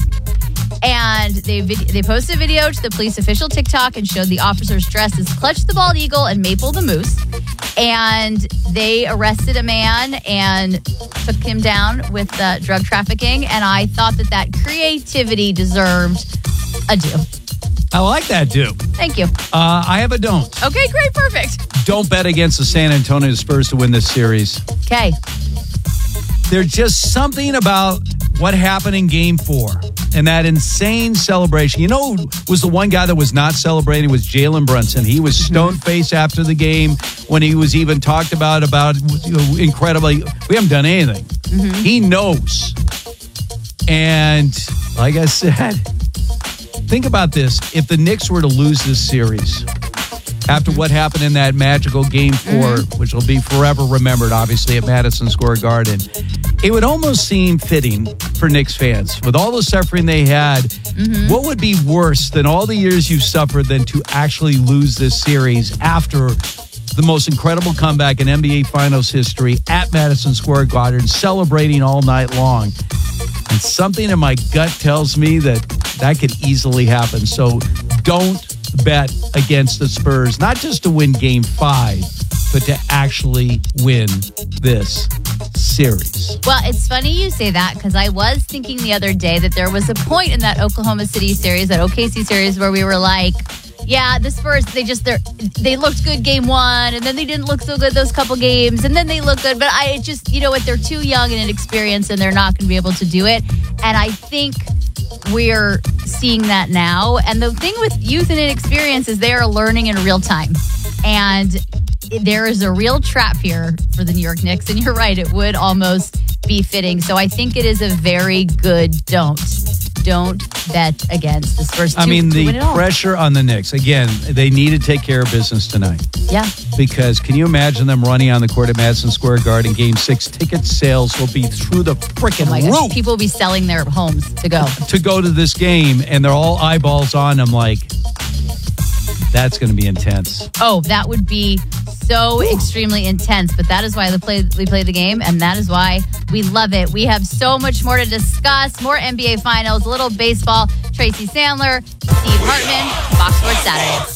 And they vid- they posted a video to the police official TikTok and showed the officers dressed as Clutch the Bald Eagle and Maple the Moose. And they arrested a man and took him down with uh, drug trafficking. And I thought that that creativity deserved a do. I like that, do. Thank you. Uh, I have a don't. Okay, great, perfect. Don't bet against the San Antonio Spurs to win this series. Okay. There's just something about what happened in game four and that insane celebration. You know who was the one guy that was not celebrating was Jalen Brunson. He was stone-faced after the game when he was even talked about, about you know, incredibly, we haven't done anything. Mm-hmm. He knows. And like I said, think about this. If the Knicks were to lose this series after what happened in that magical game four, mm-hmm. which will be forever remembered, obviously, at Madison Square Garden, it would almost seem fitting for Knicks fans. With all the suffering they had, mm-hmm. what would be worse than all the years you've suffered than to actually lose this series after the most incredible comeback in N B A Finals history at Madison Square Garden, celebrating all night long? And something in my gut tells me that that could easily happen. So don't bet against the Spurs, not just to win game five, but to actually win this series. Well, it's funny you say that because I was thinking the other day that there was a point in that Oklahoma City series, that O K C series, where we were like, yeah, the Spurs, they just, they they looked good game one, and then they didn't look so good those couple games, and then they look good. But I just, you know what, they're too young and inexperienced, and they're not going to be able to do it. And I think we're seeing that now. And the thing with youth and inexperience is they are learning in real time. And there is a real trap here for the New York Knicks. And you're right, it would almost be fitting. So I think it is a very good don't. Don't bet against the Spurs. I mean, the pressure on the Knicks. Again, they need to take care of business tonight. Yeah. Because can you imagine them running on the court at Madison Square Garden game six? Ticket sales will be through the freaking oh my roof. Gosh, people will be selling their homes to go. To go to this game, and they're all eyeballs on them like, that's going to be intense. Oh, that would be so Ooh. extremely intense. But that is why we play, we play the game, and that is why we love it. We have so much more to discuss. More N B A Finals, a little baseball. Tracy Sandler, Steve Hartman, Fox Sports Saturdays.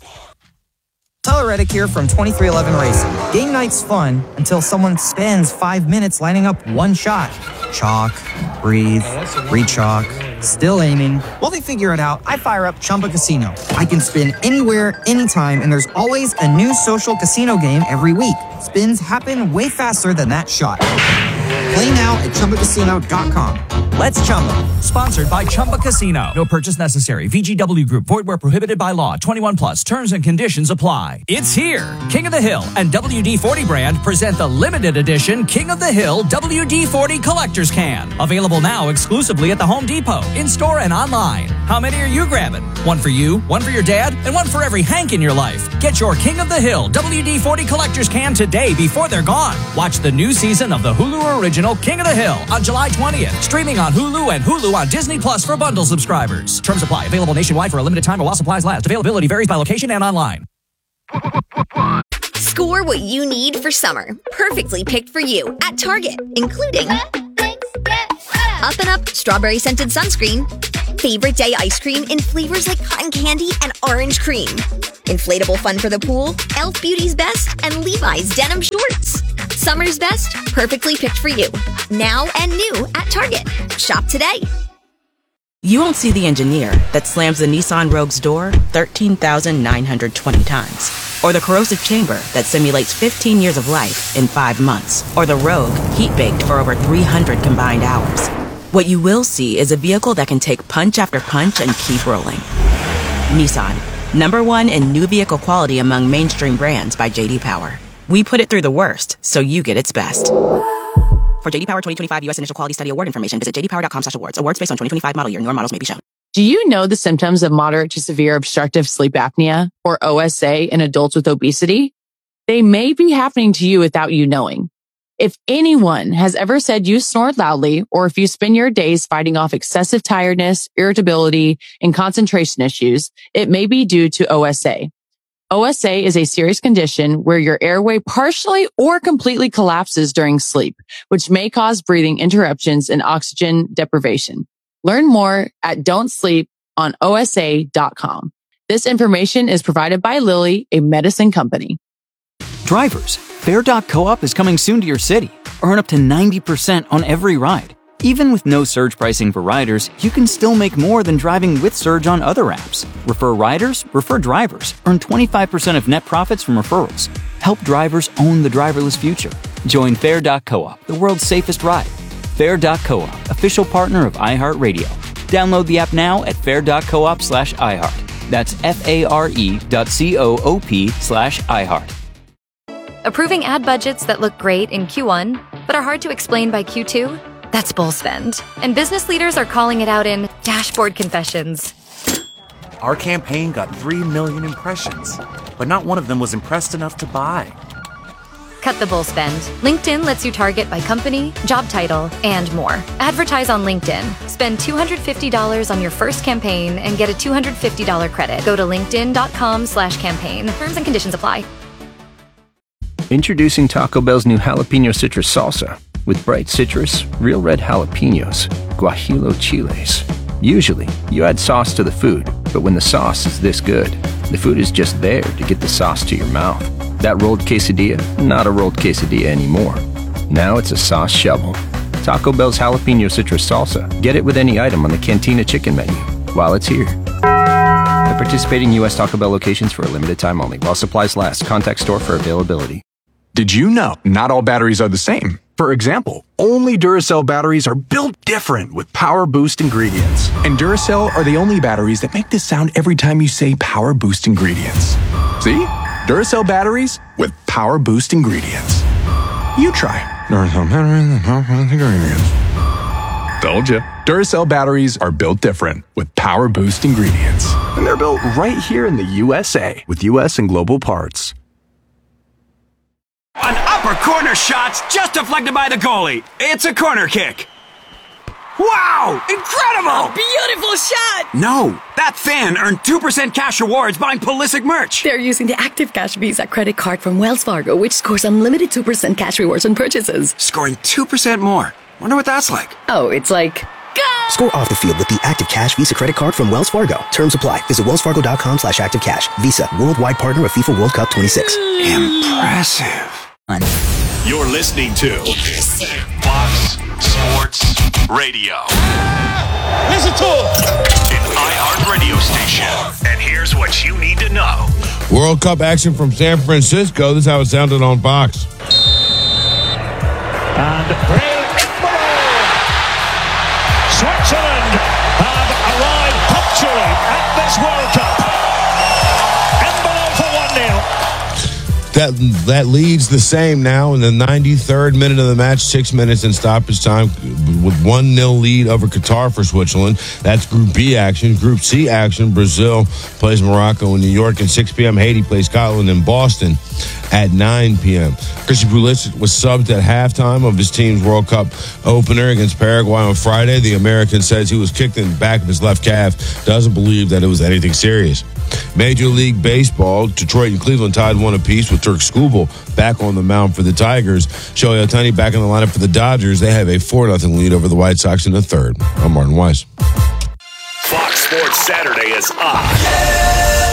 Tyler Reddick here from twenty-three eleven Racing. Game night's fun until someone spends five minutes lining up one shot. Chalk, breathe, re-chalk, still aiming. While they figure it out, I fire up Chumba Casino. I can spin anywhere, anytime, and there's always a new social casino game every week. Spins happen way faster than that shot. Play now at Chumba Casino dot com. Let's Chumba. Sponsored by Chumba Casino. No purchase necessary. V G W Group. Void where prohibited by law. twenty-one plus. Terms and conditions apply. It's here. King of the Hill and W D forty brand present the limited edition King of the Hill W D forty Collector's Can. Available now exclusively at the Home Depot, in-store and online. How many are you grabbing? One for you, one for your dad, and one for every Hank in your life. Get your King of the Hill W D forty Collector's Can today before they're gone. Watch the new season of the Hulu original King of the Hill on July twentieth. Streaming on Hulu and Hulu on Disney Plus for bundle subscribers. Terms apply. Available nationwide for a limited time while supplies last. Availability varies by location and online. Score what you need for summer. Perfectly picked for you at Target, including Up and Up strawberry scented sunscreen, favorite day ice cream in flavors like cotton candy and orange cream, inflatable fun for the pool, e l f Beauty's Best, and Levi's denim shorts. Summer's best, perfectly picked for you. Now and new at Target. Shop today. You won't see the engineer that slams the Nissan Rogue's door thirteen thousand nine hundred twenty times. Or the corrosive chamber that simulates fifteen years of life in five months. Or the Rogue heat-baked for over three hundred combined hours. What you will see is a vehicle that can take punch after punch and keep rolling. Nissan, number one in new vehicle quality among mainstream brands by J D Power. We put it through the worst, so you get its best. For J D Power twenty twenty-five U S Initial Quality Study Award information, visit j d power dot com slash awards. Awards based on twenty twenty-five model year. Newer models may be shown. Do you know the symptoms of moderate to severe obstructive sleep apnea, or O S A, in adults with obesity? They may be happening to you without you knowing. If anyone has ever said you snore loudly, or if you spend your days fighting off excessive tiredness, irritability, and concentration issues, it may be due to O S A. O S A is a serious condition where your airway partially or completely collapses during sleep, which may cause breathing interruptions and oxygen deprivation. Learn more at don't sleep on O S A dot com. This information is provided by Lilly, a medicine company. Drivers, Fair dot coop is coming soon to your city. Earn up to ninety percent on every ride. Even with no surge pricing for riders, you can still make more than driving with Surge on other apps. Refer riders, refer drivers. Earn twenty-five percent of net profits from referrals. Help drivers own the driverless future. Join Fair dot coop, the world's safest ride. Fair dot coop, official partner of iHeartRadio. Download the app now at fair dot coop slash iHeart. That's F-A-R-E dot C-O-O-P slash iHeart. Approving ad budgets that look great in Q one, but are hard to explain by Q two? That's bull spend. And business leaders are calling it out in dashboard confessions. Our campaign got three million impressions, but not one of them was impressed enough to buy. Cut the bull spend. LinkedIn lets you target by company, job title, and more. Advertise on LinkedIn. Spend two hundred fifty dollars on your first campaign and get a two hundred fifty dollars credit. Go to linkedin.com slash campaign. Terms and conditions apply. Introducing Taco Bell's new jalapeno citrus salsa. With bright citrus, real red jalapenos, guajillo chiles. Usually, you add sauce to the food, but when the sauce is this good, the food is just there to get the sauce to your mouth. That rolled quesadilla, not a rolled quesadilla anymore. Now it's a sauce shovel. Taco Bell's jalapeno citrus salsa. Get it with any item on the Cantina chicken menu while it's here. At participating U S Taco Bell locations for a limited time only. While supplies last, contact store for availability. Did you know not all batteries are the same? For example, only Duracell batteries are built different with Power Boost ingredients. And Duracell are the only batteries that make this sound every time you say Power Boost ingredients. See? Duracell batteries with Power Boost ingredients. You try. Duracell batteries with Power Boost ingredients. Told you. Duracell batteries are built different with Power Boost ingredients. And they're built right here in the U S A with U S and global parts. An upper corner shot's just deflected by the goalie. It's a corner kick. Wow! Incredible! A beautiful shot! No, that fan earned two percent cash rewards buying Pulisic merch. They're using the Active Cash Visa credit card from Wells Fargo, which scores unlimited two percent cash rewards on purchases. Scoring two percent more. Wonder what that's like. Oh, it's like... Go! Score off the field with the Active Cash Visa credit card from Wells Fargo. Terms apply. Visit wellsfargo.com slash active cash. Visa, worldwide partner of FIFA World Cup twenty-six. Impressive. You're listening to Fox Sports Radio. Listen to it. An iHeart radio station. And here's what you need to know. World Cup action from San Francisco. This is how it sounded on Fox. And Switzerland have arrived punctually at this World Cup. Embolo for one nil. That that leads the same now in the ninety-third minute of the match, six minutes in stoppage time with one nil lead over Qatar for Switzerland. That's Group B action. Group C action, Brazil plays Morocco in New York at six p.m. Haiti plays Scotland in Boston at nine p.m. Christian Pulisic was subbed at halftime of his team's World Cup opener against Paraguay on Friday. The American says he was kicked in the back of his left calf, doesn't believe that it was anything serious. Major League Baseball, Detroit and Cleveland tied one apiece with Turk Skubal back on the mound for the Tigers. Shohei Ohtani back in the lineup for the Dodgers. They have a four nothing lead over the White Sox in the third. I'm Martin Weiss. Fox Sports Saturday is on. Yeah,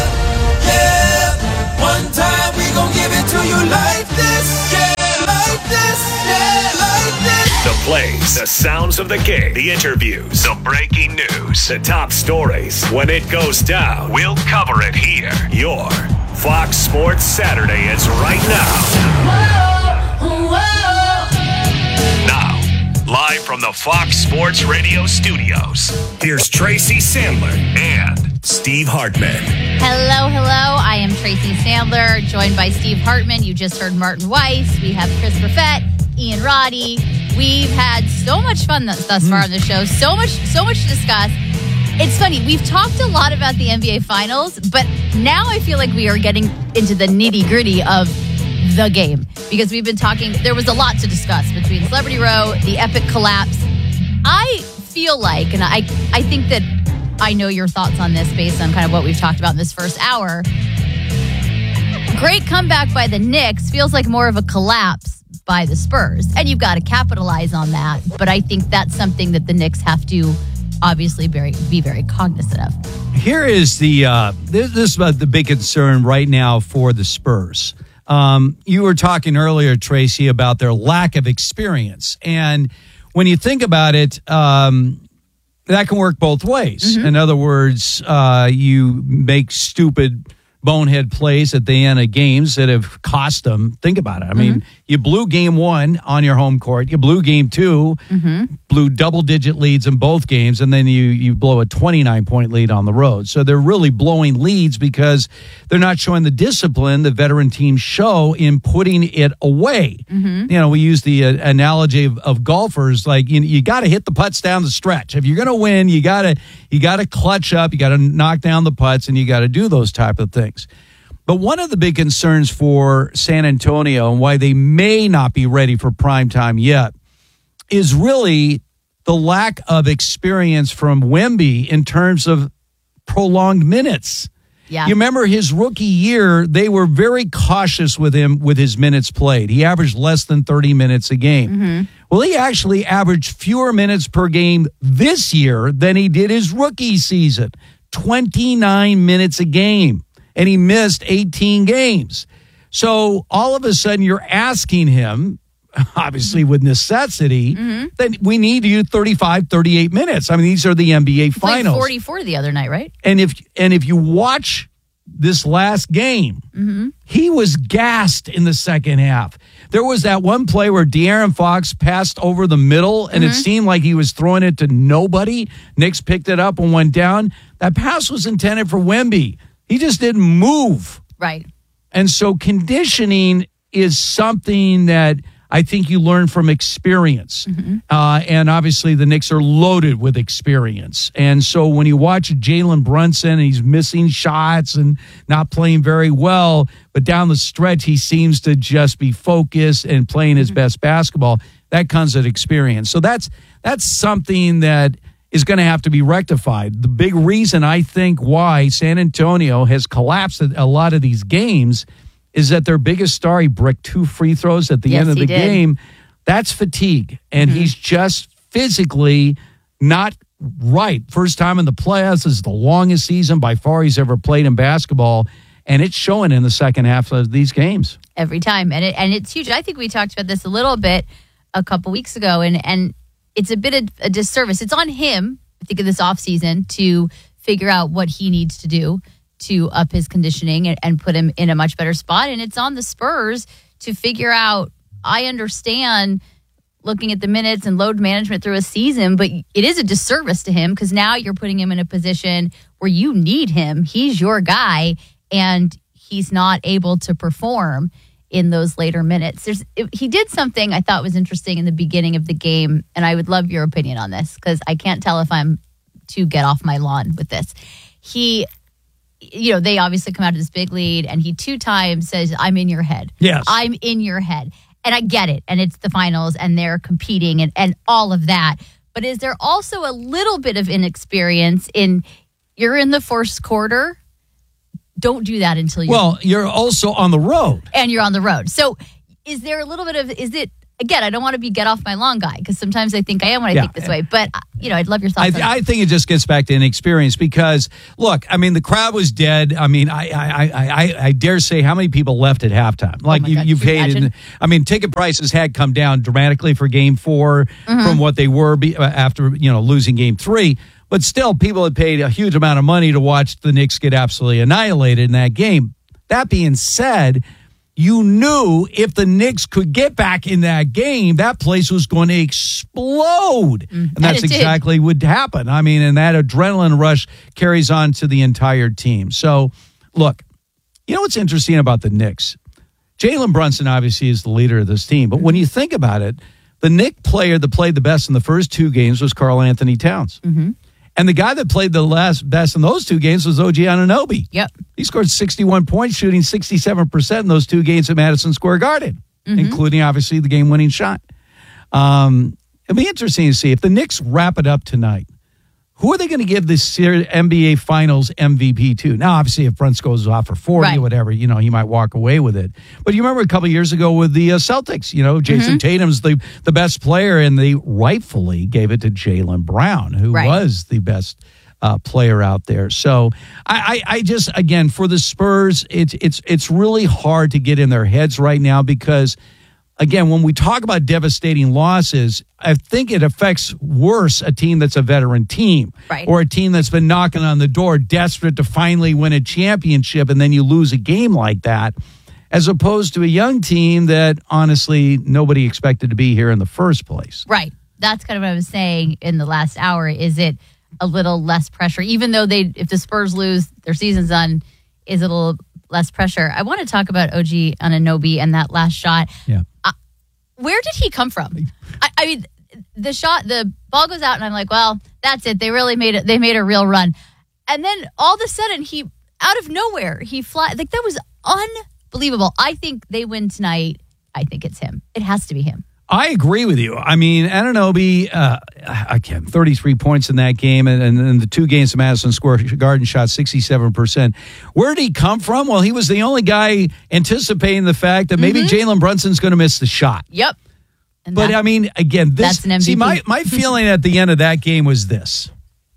yeah. One time we gon' give it to you like this. Yeah, like this. Yeah, like this. The plays, the sounds of the game, the interviews, the breaking news, the top stories. When it goes down, we'll cover it here. Your Fox Sports Saturday is right now. Whoa, whoa. Now, live from the Fox Sports Radio studios, here's Tracy Sandler and Steve Hartman. Hello, hello. I am Tracy Sandler, joined by Steve Hartman. You just heard Martin Weiss. We have Chris Buffett, Ian Roddy. We've had so much fun thus, thus far on the show. So much, so much to discuss. It's funny. We've talked a lot about the N B A Finals, but now I feel like we are getting into the nitty gritty of the game because we've been talking. There was a lot to discuss between Celebrity Row, the epic collapse. I feel like, and I, I think that I know your thoughts on this based on kind of what we've talked about in this first hour. Great comeback by the Knicks feels like more of a collapse by the Spurs. And you've got to capitalize on that. But I think that's something that the Knicks have to obviously very, be very cognizant of. Here is the, uh, this, this is about the big concern right now for the Spurs. Um, you were talking earlier, Tracy, about their lack of experience. And when you think about it, um, that can work both ways. Mm-hmm. In other words, uh, you make stupid bonehead plays at the end of games that have cost them. Think about it. I mean, mm-hmm. you blew game one on your home court. You blew game two, mm-hmm. blew double-digit leads in both games, and then you you blow a twenty-nine point lead on the road. So they're really blowing leads because they're not showing the discipline the veteran teams show in putting it away. Mm-hmm. You know, we use the uh, analogy of, of golfers, like you, you got to hit the putts down the stretch. If you're going to win, you got to you got to clutch up, you got to knock down the putts, and you got to do those type of things. But one of the big concerns for San Antonio and why they may not be ready for prime time yet is really the lack of experience from Wemby in terms of prolonged minutes. Yeah. You remember his rookie year, they were very cautious with him with his minutes played. He averaged less than thirty minutes a game. Mm-hmm. Well, he actually averaged fewer minutes per game this year than he did his rookie season, twenty-nine minutes a game. And he missed eighteen games. So all of a sudden you're asking him, obviously with necessity, mm-hmm. that we need you thirty-five, thirty-eight minutes. I mean, these are the N B A he finals. Played forty-four the other night, right? And if and if you watch this last game, mm-hmm. he was gassed in the second half. There was that one play where De'Aaron Fox passed over the middle, and mm-hmm. it seemed like he was throwing it to nobody. Knicks picked it up and went down. That pass was intended for Wemby. He just didn't move. Right. And so conditioning is something that I think you learn from experience. Mm-hmm. Uh, and obviously the Knicks are loaded with experience. And so when you watch Jalen Brunson, and he's missing shots and not playing very well, but down the stretch he seems to just be focused and playing his mm-hmm. best basketball, that comes with experience. So that's that's something that is going to have to be rectified. The big reason I think why San Antonio has collapsed at a lot of these games is that their biggest star, he bricked two free throws at the yes, end of the he did. game. That's fatigue. And mm-hmm. he's just physically not right. First time in the playoffs. This is the longest season by far he's ever played in basketball. And it's showing in the second half of these games. Every time. And it, and it's huge. I think we talked about this a little bit a couple weeks ago. And, and it's a bit of a disservice. It's on him, I think, of this offseason to figure out what he needs to do to up his conditioning and, and put him in a much better spot. And it's on the Spurs to figure out, I understand, looking at the minutes and load management through a season, but it is a disservice to him because now you're putting him in a position where you need him. He's your guy, and he's not able to perform in those later minutes. There's, it, he did something I thought was interesting in the beginning of the game, and I would love your opinion on this because I can't tell if I'm to get off my lawn with this. He, you know, they obviously come out to this big lead, and he two times says, I'm in your head. Yes. I'm in your head. And I get it, and it's the finals, and they're competing, and, and all of that. But is there also a little bit of inexperience in, you're in the first quarter, don't do that until you... Well, you're also on the road. And you're on the road. So is there a little bit of, is it, again, I don't want to be get off my lawn guy, because sometimes I think I am when I Yeah. think this way. But, you know, I'd love your thoughts I, on that. I think it just gets back to inexperience because, look, I mean, the crowd was dead. I mean, I I I, I, I dare say how many people left at halftime? Like, my you, God, you can you paid. In, imagine? I mean, ticket prices had come down dramatically for game four Mhm. from what they were be, uh, after, you know, losing game three. But still, people had paid a huge amount of money to watch the Knicks get absolutely annihilated in that game. That being said, you knew if the Knicks could get back in that game, that place was going to explode. And that's it did. exactly what happened. I mean, and that adrenaline rush carries on to the entire team. So, look, you know what's interesting about the Knicks? Jalen Brunson obviously is the leader of this team. But when you think about it, the Knick player that played the best in the first two games was Karl Anthony Towns. Mm-hmm. And the guy that played the last best in those two games was O G Anunoby. Yep. He scored sixty-one points, shooting sixty-seven percent in those two games at Madison Square Garden, Mhm. including, obviously, the game-winning shot. Um, it'll be interesting to see if the Knicks wrap it up tonight. Who are they going to give this ser- N B A Finals M V P to? Now, obviously, if Brunson goes off for forty Right. or whatever, you know, he might walk away with it. But you remember a couple of years ago with the uh, Celtics, you know, Jason Mhm. Tatum's the, the best player, and they rightfully gave it to Jaylen Brown, who Right. was the best uh, player out there. So I, I, I just, again, for the Spurs, it's it's it's really hard to get in their heads right now because, again, when we talk about devastating losses, I think it affects worse a team that's a veteran team, Right. or a team that's been knocking on the door, desperate to finally win a championship, and then you lose a game like that, as opposed to a young team that honestly nobody expected to be here in the first place. Right. That's kind of what I was saying in the last hour. Is it a little less pressure, even though they, if the Spurs lose, their season's done, is it a little less pressure? I want to talk about O G Anunoby and that last shot. Yeah. Uh, where did he come from? I, I mean, the shot, the ball goes out, and I'm like, well, that's it. They really made it. They made a real run. And then all of a sudden, he, out of nowhere, he fly. Like, that was unbelievable. I think they win tonight. I think it's him. It has to be him. I agree with you. I mean, Anunoby, uh, again, thirty-three points in that game, and, and, and the two games at Madison Square Garden shot sixty-seven percent. Where did he come from? Well, he was the only guy anticipating the fact that maybe Mhm. Jalen Brunson's going to miss the shot. Yep. And But, that- I mean, again, this, that's an M V P. see, my, my feeling at the end of that game was this.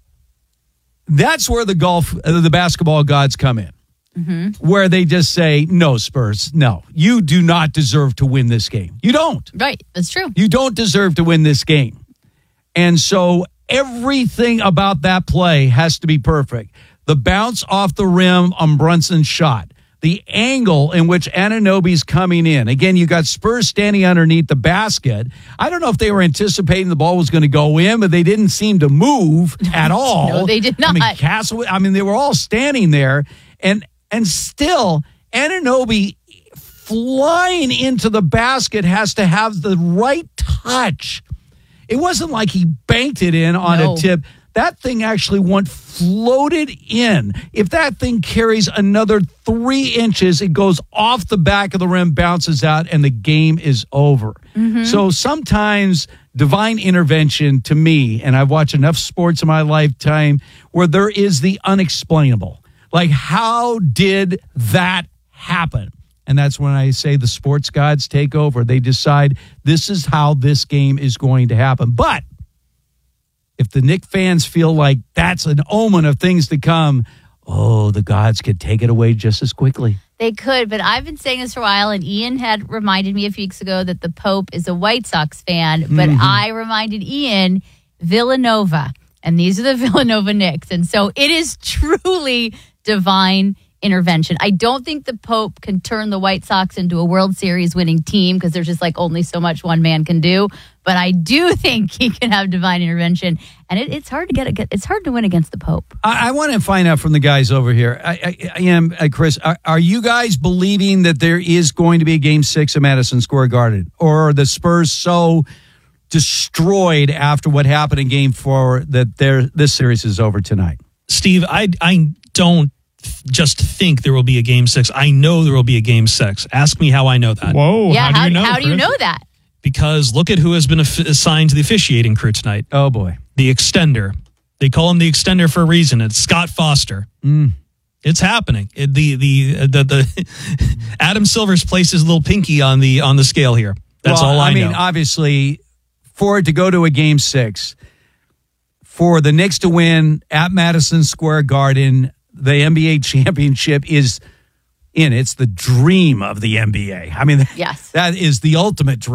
That's where the golf, uh, the basketball gods come in. Mm-hmm. Where they just say, no, Spurs, no, you do not deserve to win this game. You don't. Right. That's true. You don't deserve to win this game. And so everything about that play has to be perfect. The bounce off the rim on Brunson's shot, the angle in which Anunoby's coming in. Again, you got Spurs standing underneath the basket. I don't know if they were anticipating the ball was going to go in, but they didn't seem to move at all. No, they did I mean, not. Castle, I mean, they were all standing there, and and still Anunoby flying into the basket has to have the right touch. It wasn't like he banked it in on No. a tip. That thing actually went floated in. If that thing carries another three inches, it goes off the back of the rim, bounces out, and the game is over. Mhm. So sometimes divine intervention to me, and I've watched enough sports in my lifetime where there is the unexplainable. Like, how did that happen? And that's when I say the sports gods take over. They decide this is how this game is going to happen. But if the Knicks fans feel like that's an omen of things to come, oh, the gods could take it away just as quickly. They could, but I've been saying this for a while, and Ian had reminded me a few weeks ago that the Pope is a White Sox fan, but Mhm. I reminded Ian Villanova, and these are the Villanova Knicks. And so it is truly divine intervention. I don't think the Pope can turn the White Sox into a World Series winning team because there's just like only so much one man can do. But I do think he can have divine intervention, and it, it's hard to get it. It's hard to win against the Pope. I, I want to find out from the guys over here. I, I, I am, uh, Chris. Are, are you guys believing that there is going to be a Game Six at Madison Square Garden, or are the Spurs so destroyed after what happened in Game Four that they're, this series is over tonight? Steve, I I don't just think there will be a Game Six. I know there will be a Game Six. Ask me how I know that. Whoa! Yeah, how, how, do you know? how do you know that? Because look at who has been aff- assigned to the officiating crew tonight. Oh, boy. The extender. They call him the extender for a reason. It's Scott Foster. Mm. It's happening. It, the the the, the Adam Silver's placed his little pinky on the on the scale here. That's well, all I, I mean, know. obviously, for it to go to a Game Six, for the Knicks to win at Madison Square Garden, the N B A championship is in. It's the dream of the N B A. I mean, yes. that is the ultimate dream.